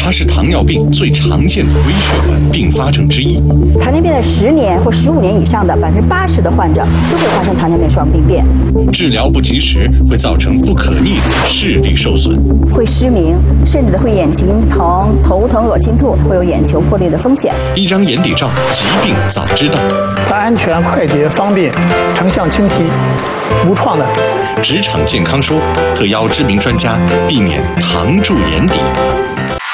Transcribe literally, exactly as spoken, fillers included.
它是糖尿病最常见的微血管并发症之一。 糖尿病的十年或十五年以上的百分之八十的患者都会发生糖尿病双病变。 治疗不及时会造成不可逆的视力受损， 会失明，甚至会眼睛疼、头疼、恶心吐，会有眼球破裂的风险。 一张眼底照，疾病早知道。 它安全、快捷、方便，成像清晰，无创的。 职场健康说特邀知名专家，避免糖住眼底。